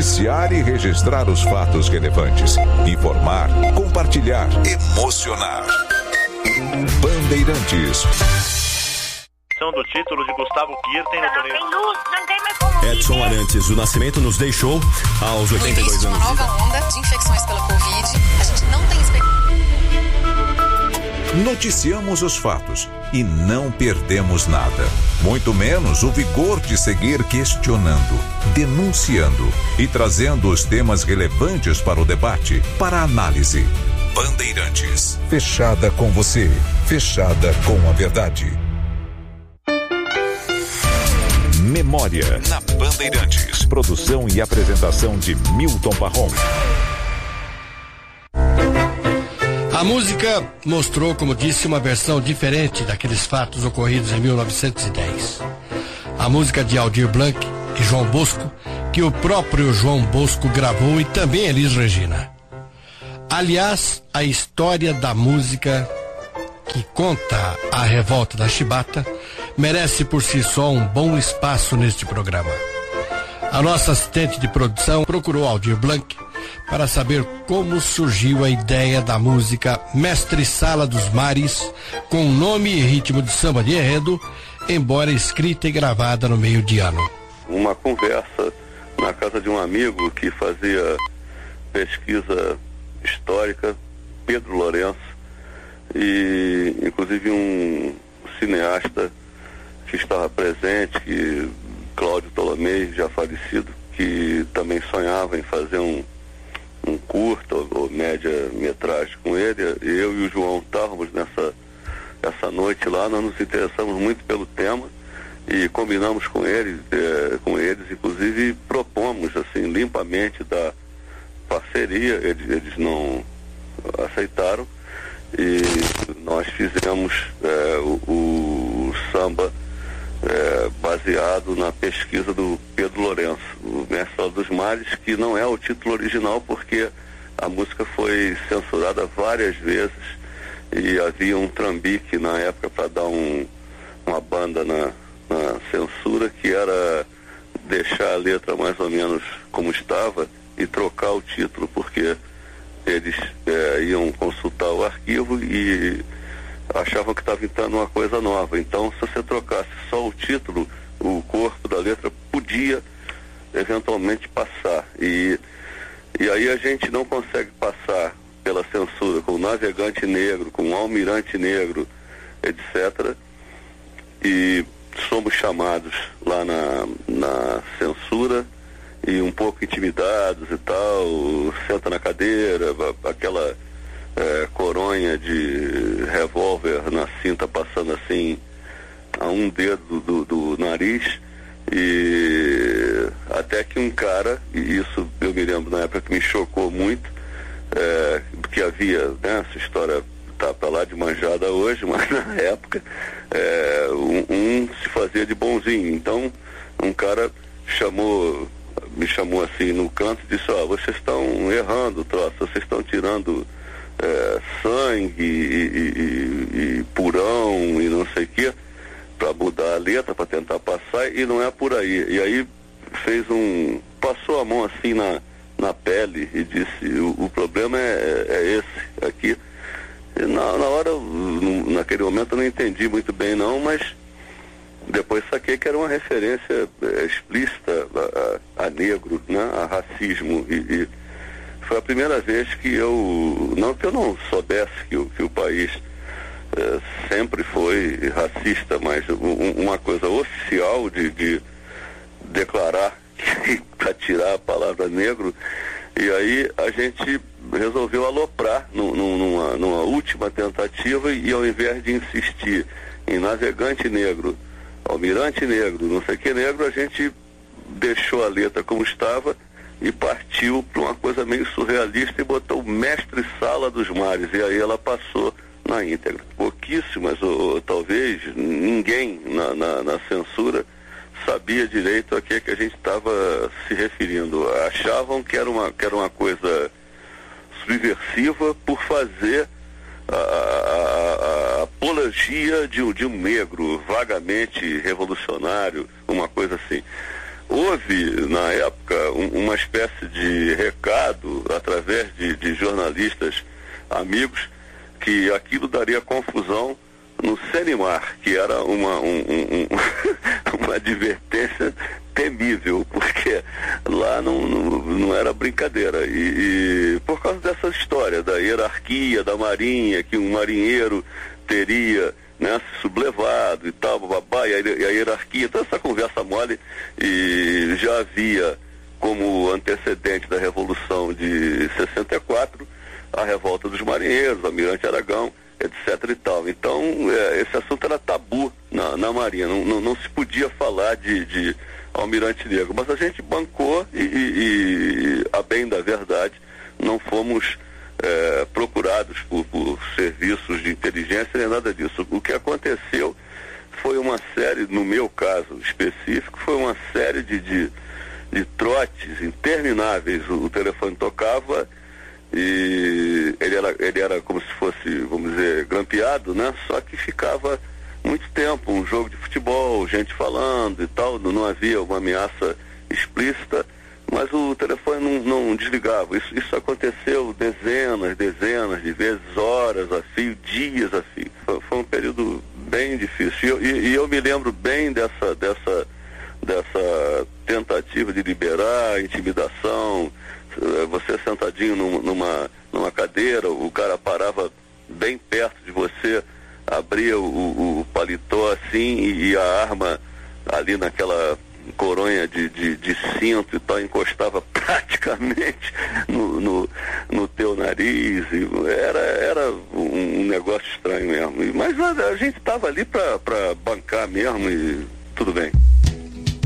noticiar e registrar os fatos relevantes, informar, compartilhar, emocionar. Bandeirantes. Do título de Gustavo Kirten no torneio. Não tem mais como Edson Arantes do Nascimento nos deixou aos 82 anos. Uma nova onda de infecções pela Covid. A gente não tem Noticiamos os fatos e não perdemos nada. Muito menos o vigor de seguir questionando, denunciando e trazendo os temas relevantes para o debate, para a análise. Bandeirantes. Fechada com você. Fechada com a verdade. Memória na Bandeirantes. Produção e apresentação de Milton Parron. A música mostrou, como disse, uma versão diferente daqueles fatos ocorridos em 1910. A música de Aldir Blanc e João Bosco, que o próprio João Bosco gravou, e também Elis Regina. Aliás, a história da música que conta a revolta da Chibata merece por si só um bom espaço neste programa. A nossa assistente de produção procurou Aldir Blanc para saber como surgiu a ideia da música Mestre Sala dos Mares, com nome e ritmo de samba de enredo, embora escrita e gravada no meio de ano. Uma conversa na casa de um amigo que fazia pesquisa histórica, Pedro Lourenço, e inclusive um cineasta que estava presente, que Cláudio Ptolomei, já falecido, que também sonhava em fazer um curta ou média metragem com ele. Eu e o João estávamos essa noite lá, nós nos interessamos muito pelo tema e combinamos com eles, inclusive propomos assim limpamente da parceria. Eles não aceitaram e nós fizemos o samba baseado na pesquisa do Pedro Lourenço, o Mestre Sala dos Mares, que não é o título original porque a música foi censurada várias vezes e havia um trambique na época para dar uma banda na censura, que era deixar a letra mais ou menos como estava e trocar o título, porque eles iam consultar o arquivo e achavam que estava entrando uma coisa nova. Então, se você trocasse só o título, o corpo da letra podia eventualmente passar. E aí a gente não consegue passar pela censura com o Navegante Negro, com o Almirante Negro, etc. E somos chamados lá na censura e um pouco intimidados e tal, senta na cadeira, aquela coronha de revólver na cinta passando assim a um dedo do nariz, e até que um cara, e isso eu me lembro na época que me chocou muito, porque havia, né, essa história tá pra lá de manjada hoje, mas na época um se fazia de bonzinho. Então um cara me chamou assim no canto e disse: vocês estão errando o troço, vocês estão tirando sangue e purão e não sei o que, para mudar a letra, para tentar passar, e não é por aí. E aí passou a mão assim na pele e disse: o problema é esse aqui. E na hora, naquele momento eu não entendi muito bem não, mas depois saquei que era uma referência explícita a negro, né, a racismo, e foi a primeira vez que não que eu não soubesse que o país sempre foi racista, mas uma coisa oficial de declarar para tirar a palavra negro. E aí a gente resolveu aloprar numa última tentativa, e ao invés de insistir em Navegante Negro, Almirante Negro, não sei o que negro, a gente deixou a letra como estava e partiu para uma coisa meio surrealista e botou Mestre Sala dos Mares, e aí ela passou na íntegra. Pouquíssimas, ou talvez ninguém na censura sabia direito a que a gente estava se referindo. Achavam que era uma coisa subversiva por fazer a apologia de um negro vagamente revolucionário, uma coisa assim. houve, na época, uma espécie de recado através de jornalistas amigos que aquilo daria confusão no Senimar, que era uma advertência temível, porque lá não era brincadeira. E por causa dessa história da hierarquia da Marinha, que um marinheiro teria, né, se sublevado e tal, babá, e a hierarquia, toda essa conversa mole, e já havia como antecedente da Revolução de 64 a revolta dos marinheiros, o Almirante Aragão, etc e tal. Então, esse assunto era tabu na Marinha, não se podia falar de Almirante Negro, mas a gente bancou e a bem da verdade, não fomos procurados por serviços de inteligência nem nada disso. O que aconteceu foi uma série, no meu caso específico, foi uma série de trotes intermináveis. O telefone tocava e ele era como se fosse, vamos dizer, grampeado, né? Só que ficava muito tempo, um jogo de futebol, gente falando e tal, não havia uma ameaça explícita, mas o telefone não desligava. Isso aconteceu dezenas de vezes, horas a fio, dias a fio. Foi um período bem difícil. E eu me lembro bem dessa tentativa de liberar, intimidação. Você sentadinho numa cadeira, o cara parava bem perto de você, abria o paletó assim e a arma ali naquela coronha de cinto e tal, encostava praticamente no teu nariz. E era um negócio estranho mesmo. Mas a gente estava ali para bancar mesmo e tudo bem.